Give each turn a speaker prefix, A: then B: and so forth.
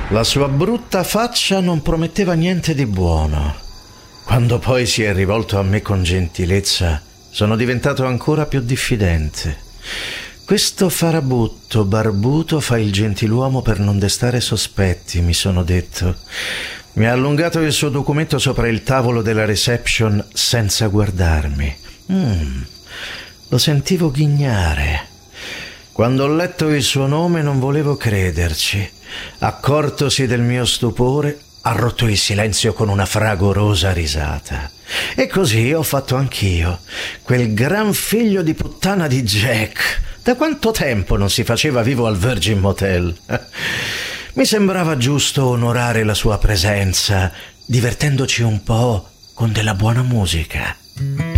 A: La sua brutta faccia non prometteva niente di buono. Quando poi si è rivolto a me con gentilezza, sono diventato ancora più diffidente. Questo farabutto barbuto fa il gentiluomo per non destare sospetti, mi sono detto. Mi ha allungato il suo documento sopra il tavolo della reception senza guardarmi. Lo sentivo ghignare. Quando ho letto il suo nome non volevo crederci. Accortosi del mio stupore, ha rotto il silenzio con una fragorosa risata. E così ho fatto anch'io. Quel gran figlio di puttana di Jack. Da quanto tempo non si faceva vivo al Virgin Motel? Mi sembrava giusto onorare la sua presenza, divertendoci un po' con della buona musica.